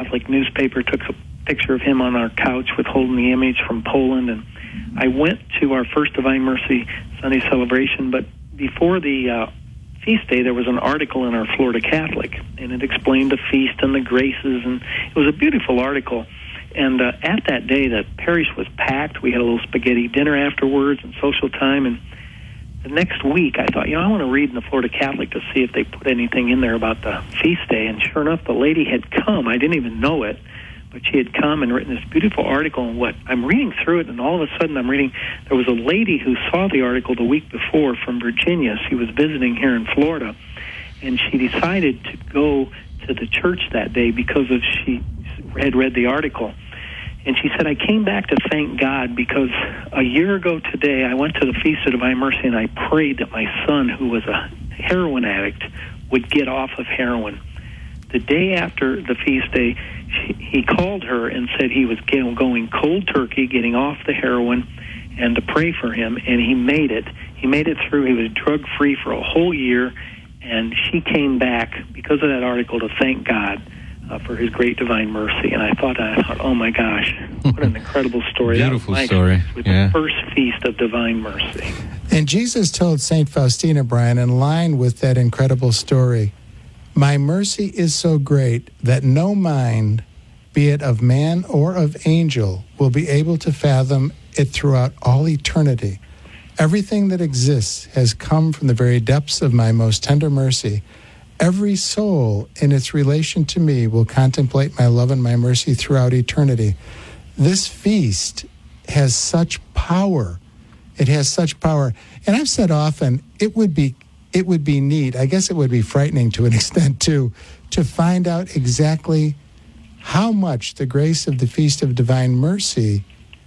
Catholic newspaper took a picture of him on our couch with holding the image from Poland, and I went to our first Divine Mercy Sunday celebration, but before the feast day, there was an article in our Florida Catholic, and it explained the feast and the graces, and it was a beautiful article. And at that day, the parish was packed. We had a little spaghetti dinner afterwards and social time, and the next week, I thought, I want to read in the Florida Catholic to see if they put anything in there about the feast day. And sure enough, the lady had come. I didn't even know it, but she had come and written this beautiful article. And what I'm reading through it, and all of a sudden I'm reading, there was a lady who saw the article the week before from Virginia. She was visiting here in Florida, and she decided to go to the church that day because she had read the article. And she said, I came back to thank God because a year ago today, I went to the Feast of Divine Mercy and I prayed that my son, who was a heroin addict, would get off of heroin. The day after the feast day, he called her and said he was going cold turkey, getting off the heroin, and to pray for him, and he made it. He made it through. He was drug-free for a whole year, and she came back because of that article to thank God for his great divine mercy. And I thought, oh my gosh, what an incredible story. Beautiful story. With the first feast of divine mercy. And Jesus told St. Faustina, Brian, in line with that incredible story, my mercy is so great that no mind, be it of man or of angel, will be able to fathom it throughout all eternity. Everything that exists has come from the very depths of my most tender mercy. Every soul in its relation to me will contemplate my love and my mercy throughout eternity. This feast has such power. It has such power. And I've said often, it would be neat, I guess it would be frightening to an extent too, to find out exactly how much the grace of the Feast of Divine Mercy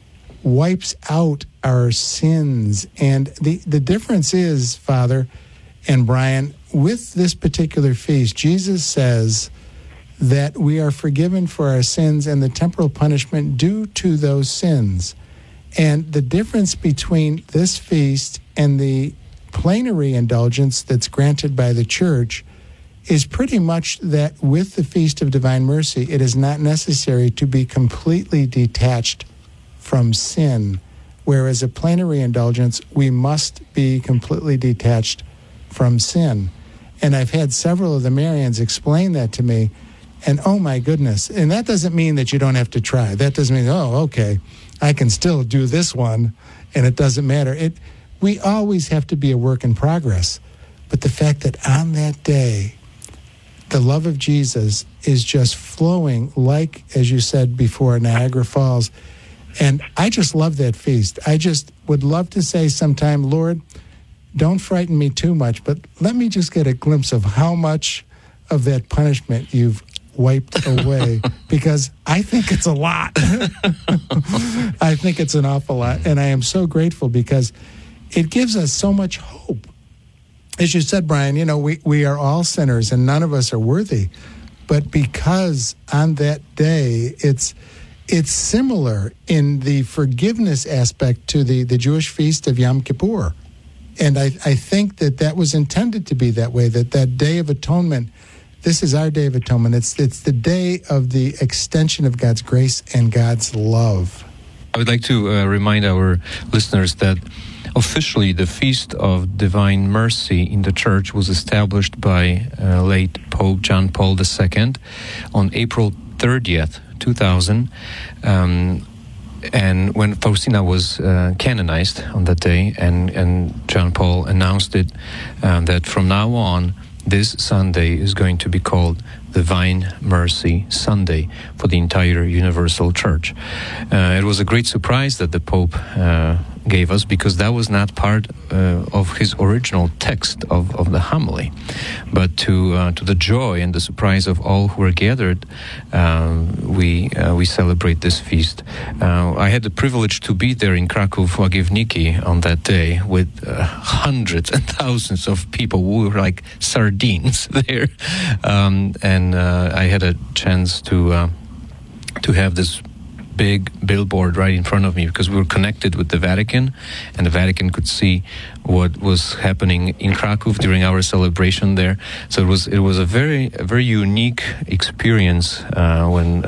wipes out our sins. And the difference is, Father and Brian, with this particular feast, Jesus says that we are forgiven for our sins and the temporal punishment due to those sins. And the difference between this feast and the plenary indulgence that's granted by the Church is pretty much that with the Feast of Divine Mercy, it is not necessary to be completely detached from sin, whereas a plenary indulgence, we must be completely detached from sin. And I've had several of the Marians explain that to me, and oh my goodness. And that doesn't mean that you don't have to try. That doesn't mean, oh, okay, I can still do this one, and it doesn't matter. We always have to be a work in progress. But the fact that on that day, the love of Jesus is just flowing like, as you said before, Niagara Falls. And I just love that feast. I just would love to say sometime, Lord, don't frighten me too much, but let me just get a glimpse of how much of that punishment you've wiped away, because I think it's a lot. I think it's an awful lot. And I am so grateful because it gives us so much hope. As you said, Brian, we are all sinners and none of us are worthy. But because on that day, it's similar in the forgiveness aspect to the Jewish feast of Yom Kippur. And I think that was intended to be that way, that Day of Atonement, this is our Day of Atonement. It's the day of the extension of God's grace and God's love. I would like to remind our listeners that officially the Feast of Divine Mercy in the Church was established by late Pope John Paul II on April 30th, 2000. And when Faustina was canonized on that day, and John Paul announced it, that from now on, this Sunday is going to be called Divine Mercy Sunday for the entire Universal Church. It was a great surprise that the Pope gave us, because that was not part of his original text of the homily. But to the joy and the surprise of all who were gathered, we celebrate this feast. I had the privilege to be there in Kraków Łagiewnicki on that day with hundreds and thousands of people who were like sardines there, and I had a chance to have this big billboard right in front of me, because we were connected with the Vatican, and the Vatican could see what was happening in Kraków during our celebration there. So it was a very unique experience when